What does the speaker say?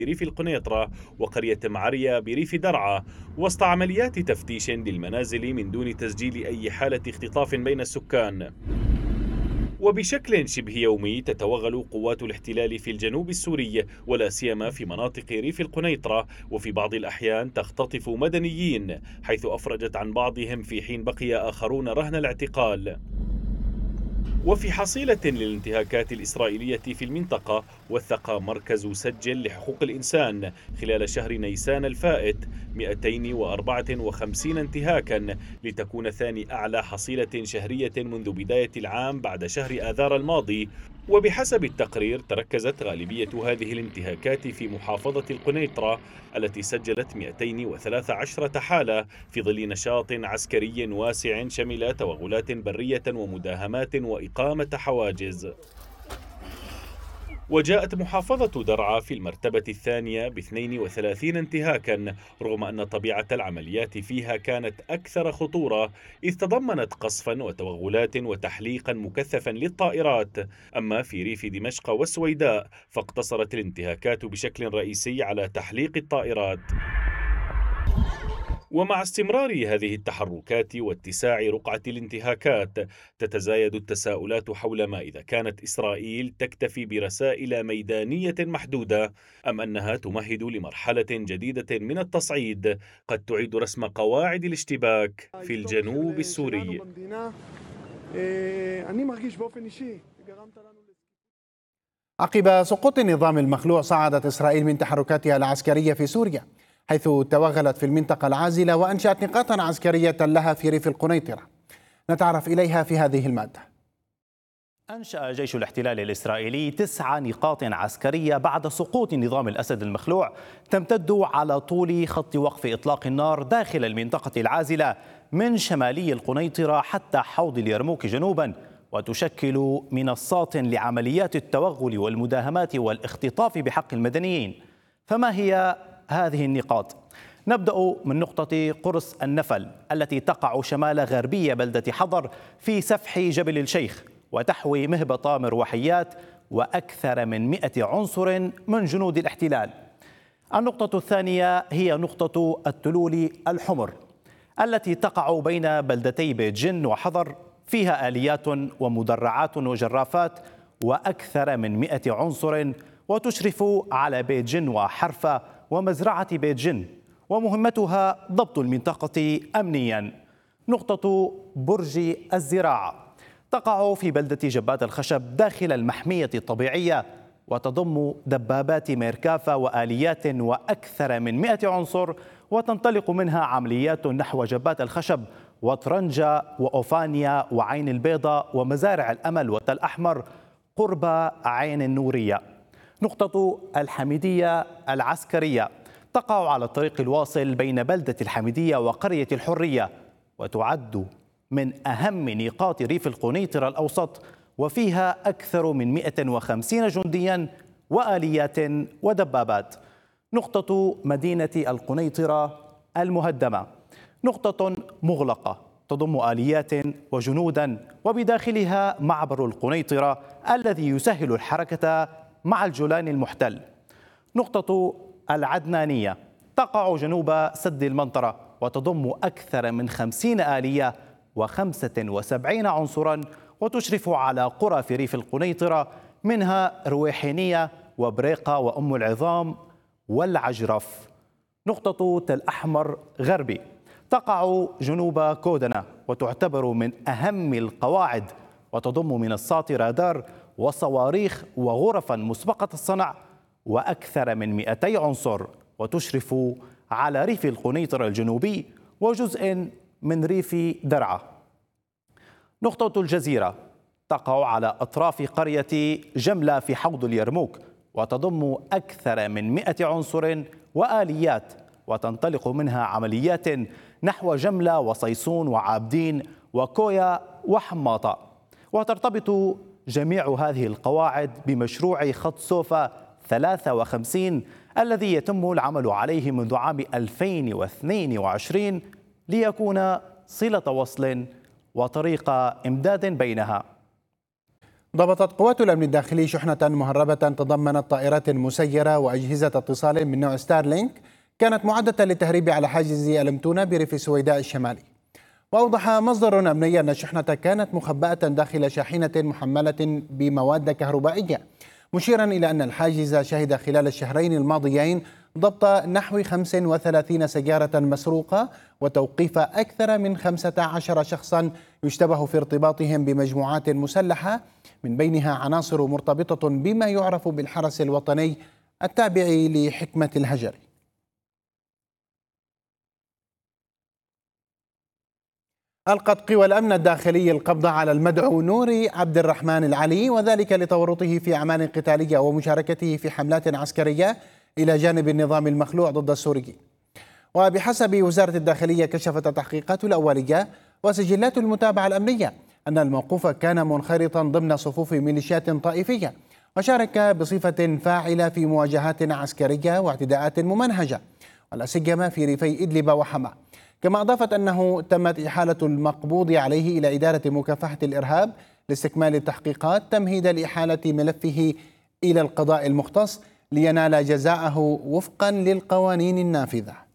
بريف القنيطرة وقرية معرية بريف درعا، وسط عمليات تفتيش للمنازل من دون تسجيل أي حالة اختطاف بين السكان. وبشكل شبه يومي تتوغل قوات الاحتلال في الجنوب السوري، ولا سيما في مناطق ريف القنيطرة، وفي بعض الأحيان تختطف مدنيين، حيث أفرجت عن بعضهم في حين بقي آخرون رهن الاعتقال. وفي حصيلة للانتهاكات الإسرائيلية في المنطقة، وثق مركز سجل لحقوق الإنسان خلال شهر نيسان الفائت 254 انتهاكا، لتكون ثاني أعلى حصيلة شهرية منذ بداية العام بعد شهر آذار الماضي. وبحسب التقرير تركزت غالبية هذه الانتهاكات في محافظة القنيطرة، التي سجلت 213 حالة في ظل نشاط عسكري واسع شمل توغلات برية ومداهمات وإقامة حواجز. وجاءت محافظة درعا في المرتبة الثانية ب32 انتهاكا، رغم أن طبيعة العمليات فيها كانت أكثر خطورة، إذ تضمنت قصفا وتوغلات وتحليقا مكثفا للطائرات. أما في ريف دمشق والسويداء فاقتصرت الانتهاكات بشكل رئيسي على تحليق الطائرات. ومع استمرار هذه التحركات واتساع رقعة الانتهاكات، تتزايد التساؤلات حول ما إذا كانت إسرائيل تكتفي برسائل ميدانية محدودة، أم أنها تمهد لمرحلة جديدة من التصعيد قد تعيد رسم قواعد الاشتباك في الجنوب السوري. عقب سقوط النظام المخلوع صعدت إسرائيل من تحركاتها العسكرية في سوريا، حيث توغلت في المنطقة العازلة وأنشأت نقاطا عسكرية لها في ريف القنيطرة. نتعرف إليها في هذه المادة. أنشأ جيش الاحتلال الإسرائيلي 9 نقاط عسكرية بعد سقوط نظام الأسد المخلوع، تمتد على طول خط وقف إطلاق النار داخل المنطقة العازلة من شمالي القنيطرة حتى حوض اليرموك جنوبا، وتشكل منصات لعمليات التوغل والمداهمات والاختطاف بحق المدنيين. فما هي هذه النقاط؟ نبدأ من نقطة قرص النفل التي تقع شمال غربية بلدة حضر في سفح جبل الشيخ، وتحوي مهبط مروحيات وأكثر من 100 عنصر من جنود الاحتلال. النقطة الثانية هي نقطة التلول الحمر التي تقع بين بلدتي بيت جن وحضر، فيها آليات ومدرعات وجرافات وأكثر من 100 عنصر، وتشرف على بيت جن وحرفة ومزرعة بيت جن، ومهمتها ضبط المنطقة أمنيا. نقطة برج الزراعة تقع في بلدة جبات الخشب داخل المحمية الطبيعية، وتضم دبابات ميركافا وآليات وأكثر من 100 عنصر، وتنطلق منها عمليات نحو جبات الخشب وطرنجة وأوفانيا وعين البيضاء ومزارع الأمل وتل أحمر قرب عين النورية. نقطة الحميدية العسكرية تقع على الطريق الواصل بين بلدة الحميدية وقرية الحرية، وتعد من أهم نقاط ريف القنيطرة الأوسط، وفيها أكثر من 150 جنديا وآليات ودبابات. نقطة مدينة القنيطرة المهدمة نقطة مغلقة تضم آليات وجنودا، وبداخلها معبر القنيطرة الذي يسهل الحركة مع الجولان المحتل. نقطة العدنانية تقع جنوب سد المنطرة، وتضم أكثر من 50 آلية و75 عنصرا، وتشرف على قرى في ريف القنيطرة منها رويحينية وبريقة وأم العظام والعجرف. نقطة تل أحمر غربي تقع جنوب كودنة، وتعتبر من أهم القواعد، وتضم منصات رادار وصواريخ وغرفا مسبقة الصنع وأكثر من 200 عنصر، وتشرف على ريف القنيطرة الجنوبي وجزء من ريف درعا. نقطة الجزيرة تقع على أطراف قرية جملة في حوض اليرموك، وتضم أكثر من 100 عنصر وآليات، وتنطلق منها عمليات نحو جملة وصيصون وعابدين وكويا وحماطة. وترتبط جميع هذه القواعد بمشروع خط سوفا 53 الذي يتم العمل عليه منذ عام 2022 ليكون صلة وصل وطريق إمداد بينها. ضبطت قوات الأمن الداخلي شحنة مهربة تضمنت طائرات مسيرة وأجهزة اتصال من نوع ستارلينك كانت معدة للتهريب على حاجز ألمتونة بريف سويداء الشمالي. وأوضح مصدر أمني أن الشحنة كانت مخبأة داخل شاحنة محملة بمواد كهربائية، مشيرا إلى أن الحاجز شهد خلال الشهرين الماضيين ضبط نحو 35 سيارة مسروقة وتوقيف أكثر من 15 شخصا يشتبه في ارتباطهم بمجموعات مسلحة، من بينها عناصر مرتبطة بما يعرف بالحرس الوطني التابع لحكمة الهجري. ألقت قوى الأمن الداخلي القبض على المدعو نوري عبد الرحمن العلي، وذلك لتورطه في أعمال قتالية ومشاركته في حملات عسكرية إلى جانب النظام المخلوع ضد السوريين. وبحسب وزارة الداخلية كشفت التحقيقات الأولية وسجلات المتابعة الأمنية أن الموقوف كان منخرطا ضمن صفوف ميليشيات طائفية، وشارك بصفة فاعلة في مواجهات عسكرية واعتداءات ممنهجة، ولا سيما في ريفي إدلب وحما. كما أضافت أنه تمت إحالة المقبوض عليه إلى إدارة مكافحة الإرهاب لاستكمال التحقيقات تمهيدا لإحالة ملفه إلى القضاء المختص لينال جزاءه وفقا للقوانين النافذة.